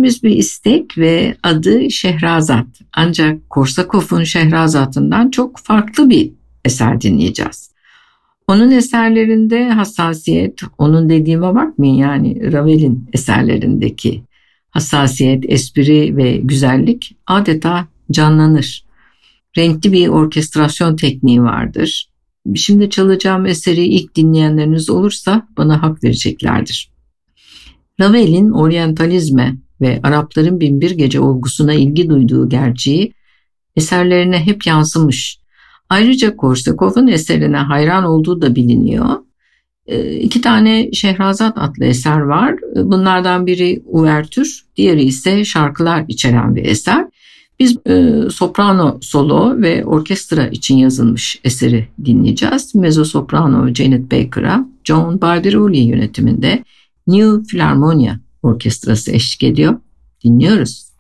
temiz bir istek ve adı Şehrazat. Ancak Korsakov'un Şehrazat'ından çok farklı bir eser dinleyeceğiz. Onun eserlerinde hassasiyet, onun dediğime bakmayın, yani Ravel'in eserlerindeki hassasiyet, espri ve güzellik adeta canlanır. Renkli bir orkestrasyon tekniği vardır. Şimdi çalacağım eseri ilk dinleyenleriniz olursa bana hak vereceklerdir. Ravel'in oryantalizme ve Arapların Binbir Gece olgusuna ilgi duyduğu gerçeği eserlerine hep yansımış. Ayrıca Korsakov'un eserine hayran olduğu da biliniyor. 2 tane Şehrazat adlı eser var. Bunlardan biri uvertür, diğeri ise şarkılar içeren bir eser. Biz soprano solo ve orkestra için yazılmış eseri dinleyeceğiz. Mezzosoprano Janet Baker'a John Barbiroli yönetiminde New Philharmonia Orkestrası eşlik ediyor. Dinliyoruz.